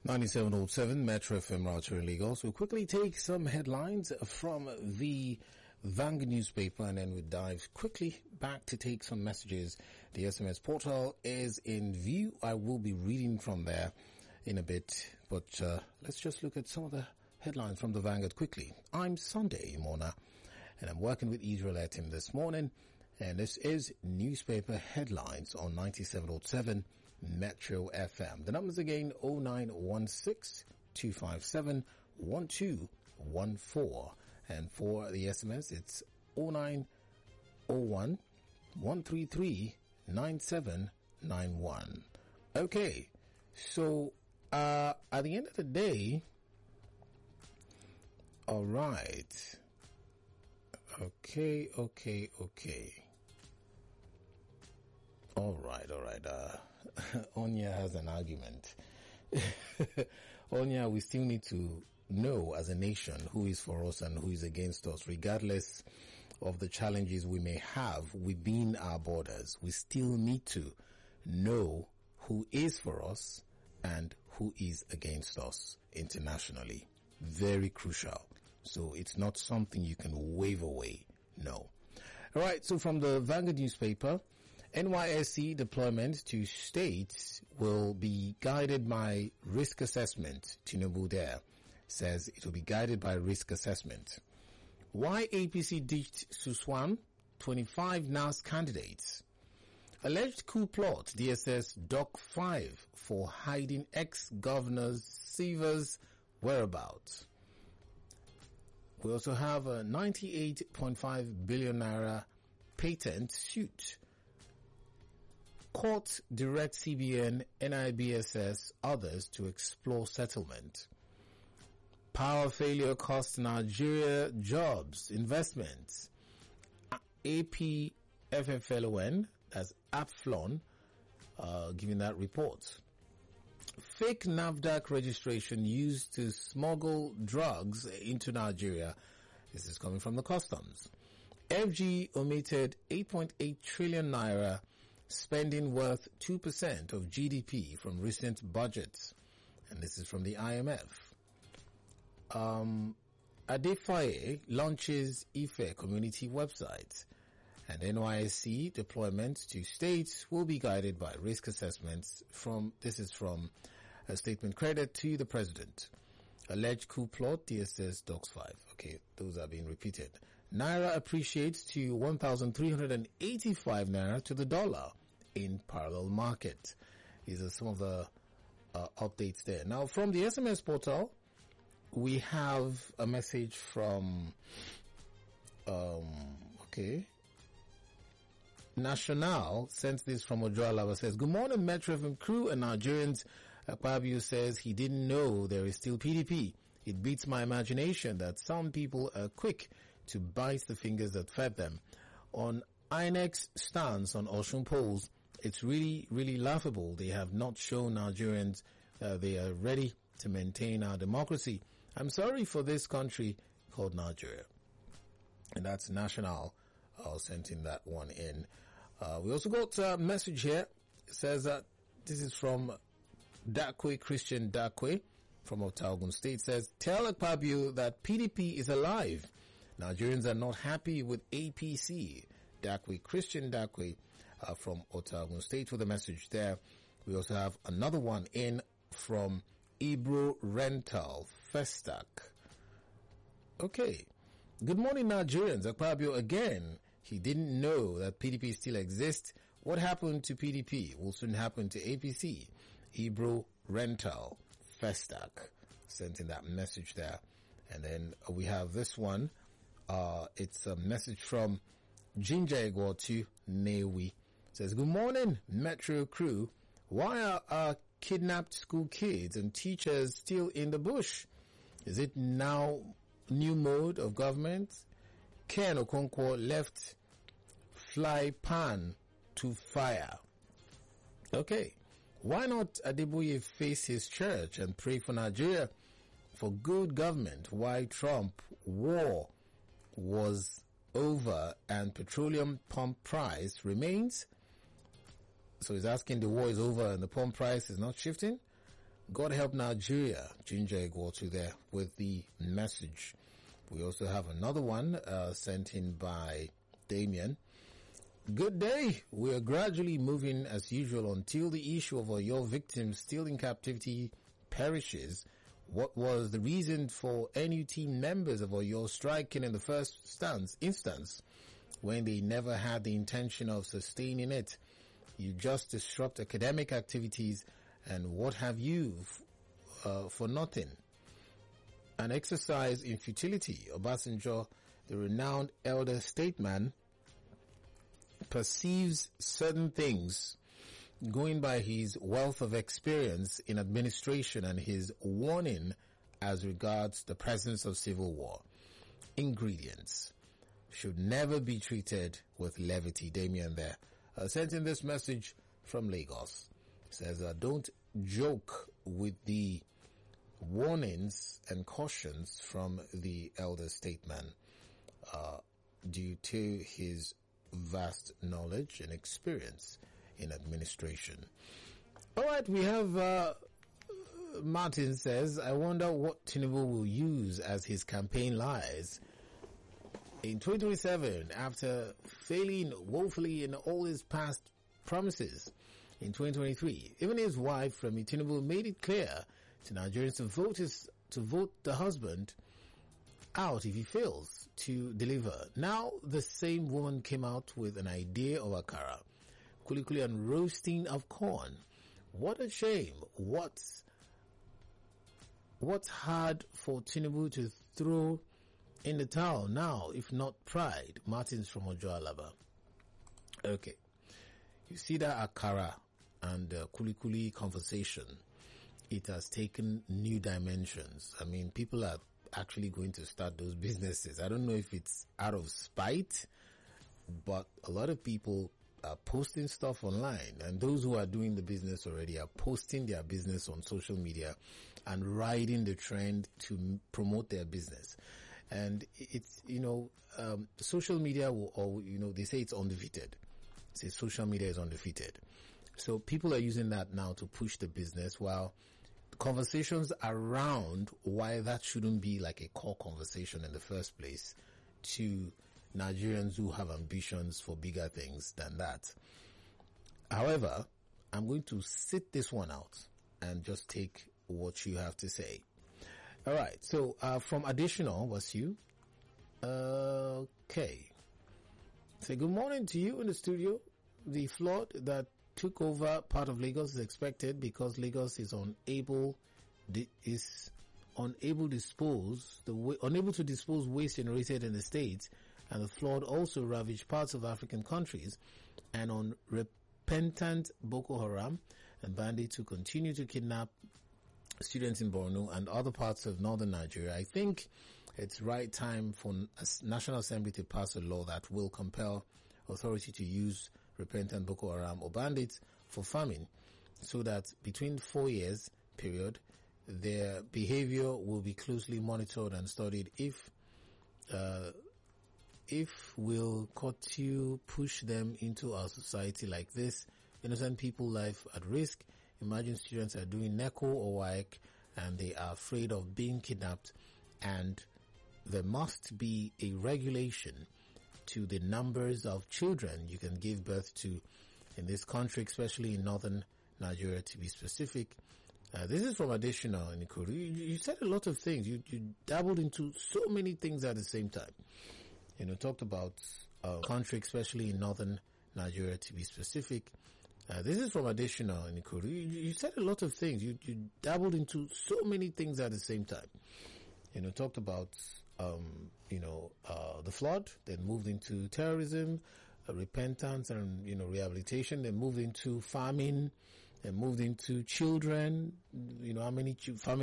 97.7 Metro FM router in Lagos. We'll quickly take some headlines from the Vanguard newspaper and then we'll dive quickly back to take some messages. The SMS portal is in view. I will be reading from there in a bit, but let's just look at some of the headlines from the Vanguard quickly. I'm Sunday Mona and I'm working with Israel Etim this morning, and this is newspaper headlines on 97.7 Metro FM. The numbers again 0916-257-1214, and for the SMS it's 0901-133-9791. Okay, so at the end of the day, all right. Okay. All right. Onya has an argument. Onya, we still need to know as a nation who is for us and who is against us, regardless of the challenges we may have within our borders. We still need to know who is for us and who is against us internationally. Very crucial. So it's not something you can wave away. No. All right. So from the Vanguard newspaper, NYSC deployment to states will be guided by risk assessment. Tinubu there says it will be guided by risk assessment. Why APC ditched Suswan? 25 NAS candidates. Alleged coup plot. DSS Doc 5 for hiding ex-governor Siva's whereabouts. We also have a 98.5 billion naira patent suit. Court directs CBN, NIBSS, others to explore settlement. Power failure costs Nigeria jobs, investments. APFFLON, that's APFLON, giving that report. Fake NAFDAC registration used to smuggle drugs into Nigeria. This is coming from the customs. FG omitted 8.8 trillion naira spending worth 2% of GDP from recent budgets. And this is from the IMF. Adefaye launches IFE community website. And NYSC deployment to states will be guided by risk assessments this is from a statement credit to the president. Alleged coup plot, DSS Docs 5. Okay, those are being repeated. Naira appreciates to 1,385 naira to the dollar in parallel market. These are some of the updates there. Now from the SMS portal, we have a message from, National sent this from Ojoalaba, says, good morning, Metro FM crew and Nigerians. Akpabio says he didn't know there is still PDP. It beats my imagination that some people are quick to bite the fingers that fed them. On INEC's stance on Osun polls, it's really, really laughable. They have not shown Nigerians they are ready to maintain our democracy. I'm sorry for this country called Nigeria. And that's National. Sent in that one in. We also got a message here. It says that this is from Dakwe, Christian Dakwe from Otaogun State. It says, tell Akpabio that PDP is alive. Nigerians are not happy with APC. Dakwe, Christian Dakwe from Otaogun State with a message there. We also have another one in from Ibro Rental, Festac. Okay. Good morning, Nigerians. Akpabio again. He didn't know that PDP still exists. What happened to PDP will soon happen to APC. Ibro Rental, Festac, sent in that message there. And then we have this one. It's a message from Jinja Egwotu Newi. It says, good morning, Metro crew. Why are our kidnapped school kids and teachers still in the bush? Is it now new mode of government? Ken Okonkwo left fly pan to fire. Okay. Why not Adeboye face his church and pray for Nigeria for good government? Why Trump war was over and petroleum pump price remains? So he's asking the war is over and the pump price is not shifting? God help Nigeria. Ginger Egwotu there with the message. We also have another one sent in by Damien. Good day. We are gradually moving as usual until the issue of your victims still in captivity perishes. What was the reason for NUT members of Oyo striking in the first instance when they never had the intention of sustaining it? You just disrupt academic activities and what have you for nothing. An exercise in futility. Obasanjo, the renowned elder statesman, perceives certain things going by his wealth of experience in administration and his warning as regards the presence of civil war. Ingredients should never be treated with levity. Damien there sent in this message from Lagos. Says, don't joke with the warnings and cautions from the elder statesman due to his vast knowledge and experience in administration. All right, we have Martin says, I wonder what Tinubu will use as his campaign lies in 2027 after failing woefully in all his past promises. In 2023, even his wife, Remi Tinubu, made it clear to Nigerians to vote the husband out if he fails to deliver. Now, the same woman came out with an idea of akara, kulikuli, and roasting of corn. What a shame. What's hard for Tinubu to throw in the towel now, if not pride? Martin's from Ojoalaba. Okay. You see that akara and kulikuli conversation, it has taken new dimensions. I mean, people are actually going to start those businesses. I don't know if it's out of spite, but a lot of people are posting stuff online, and those who are doing the business already are posting their business on social media and riding the trend to promote their business. And it's, social media will, they say it's undefeated. Say social media is undefeated. So people are using that now to push the business, while conversations around why that shouldn't be like a core conversation in the first place to Nigerians who have ambitions for bigger things than that. However, I'm going to sit this one out and just take what you have to say. All right. So, from Additional, was you? Okay. Say good morning to you in the studio. The flood that took over part of Lagos is expected because Lagos is unable to dispose waste generated in the state, and the flood also ravaged parts of African countries, and unrepentant Boko Haram and bandits who continue to kidnap students in Borno and other parts of northern Nigeria. I think it's right time for National Assembly to pass a law that will compel authority to use repentant Boko Haram or bandits for farming, so that between 4 years period, their behavior will be closely monitored and studied. If we'll continue push them into our society like this, innocent people life at risk. Imagine students are doing NECO or WAEC and they are afraid of being kidnapped, and there must be a regulation to the numbers of children you can give birth to in this country, especially in northern Nigeria, to be specific. This is from Additional in Ikuru. You said a lot of things. You dabbled into so many things at the same time. Talked about country, especially in northern Nigeria, to be specific. This is from Additional in Ikuru. You said a lot of things. You dabbled into so many things at the same time. Talked about the flood, then moved into terrorism, repentance, and rehabilitation, then moved into farming, then moved into children. How many family